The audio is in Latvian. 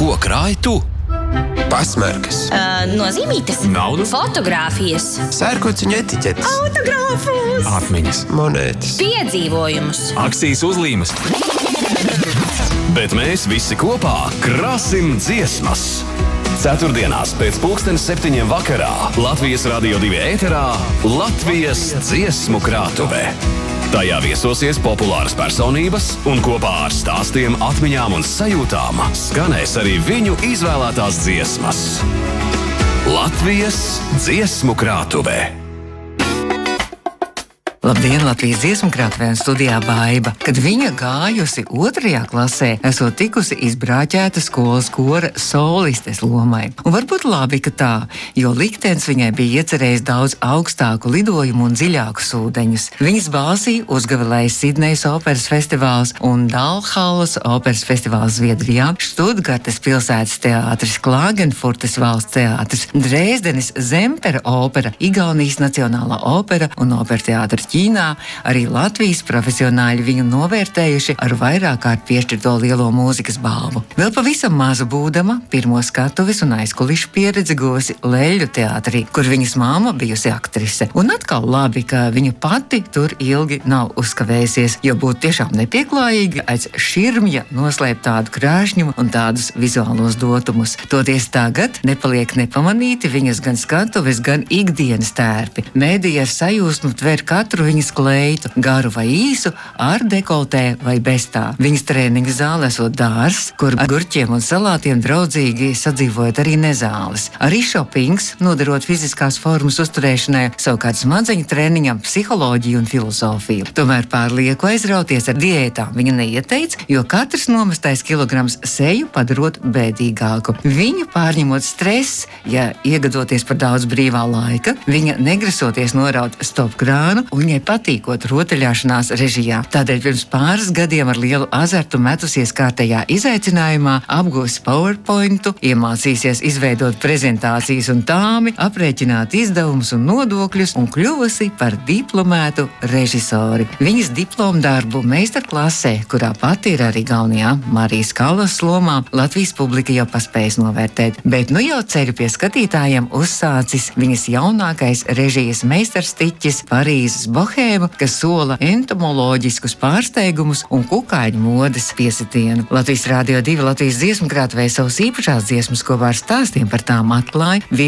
Ko krāji tu? Pasmarkas, Nozīmītes, Naudu? fotogrāfijas, sērkociņu etiķetes, autogrāfus, Atmiņas, monētas. piedzīvojumus. akcijas uzlīmes. Bet mēs visi kopā krasim dziesmas. Ceturtdienās pēc 7:00 vakarā Latvijas Radio 2 ēterā Latvijas dziesmu krātuve. Tajā viesosies populāras personības un kopā ar stāstiem, atmiņām un sajūtām skanēs arī viņu izvēlētās dziesmas. Latvijas dziesmu krātuve. Labdien, Latvijas dziesmu krātuvē un studijā Baiba. Kad viņa gājusi 2. klasē, esot tikusi izbrāķēta skolas kora solistes lomai. Un varbūt labi, ka tā, jo liktenis viņai bija iecerējis daudz augstāku lidojumu un dziļākus ūdeņus. Viņas balsī uzgavilēja Sidnejas operas festivāls un Dalhallas operas festivāls Zviedrijā, Štutgartes pilsētas teātris, Klagenfurtes valsts teātris, Dresdenes Zempera opera, Igaunijas Nacionālā opera un opera teātris Ķīnā. Arī Latvijas profesionāļi viņu novērtējuši ar vairāk kārt piešķirto lielo mūzikas balvu. Vēl pavisam maza būdama, pirmo skatuves un aizkulišu pieredzi guvusi Leļu teātrī, kur viņas māma bijusi aktrise. Un atkal labi, ka viņa pati tur ilgi nav uzkavējusies, jo būtu tiešām nepieklājīgi aiz širmja noslēpt tādu krāšņumu un tādus vizuālos dotumus. Toties tagad nepaliek nepamanīti viņas gan skatuves, gan ikdienas tērpi. Mēdīja ar sajūsmu tver katru viņas kleitu, garu vai īsu, ar dekoltē vai bez tā. Viņas treniņu zāle esot dārs, kur ar gurķiem un salātiem draudzīgi sadzīvojot arī nezāles. Arī šopings, nodarot fiziskās formas uzturēšanai, savukārt smadzeņu treniņam, psiholoģiju un filozofiju. Tomēr pārlieku aizrauties ar diētām viņa neieteica, jo katrs nomestais kilograms seju padarot bēdīgāku. Viņu pārņemot stress, ja iegadoties par daudz brīvā laika, viņa negrasoties noraut stop krānu un viņai patīkot rotaļāšanās režijā. Tādēļ pirms pāris gadiem ar lielu azartu metusies kārtējā izaicinājumā, apgūs PowerPointu, iemācīsies izveidot prezentācijas un tāmi, aprēķināt izdevumus un nodokļus un kļuvusi par diplomētu režisori. Viņas diplomdarbu meistarklasē, kurā pati ir arī galvenajā Marijas Kallas lomā, Latvijas publika jau paspējas novērtēt. Bet nu jau ceļu pie skatītājiem uzsācis viņas jaunākais režijas meistarstiķis Parīzes bohēma, kas sola entomoloģiskus pārsteigumus un kukaiņu modes piesitienu. Latvijas Radio 2 Latvijas dziesmu krātuvē savas īpašās dziesmas kopā ar stāstiem par tām atklāja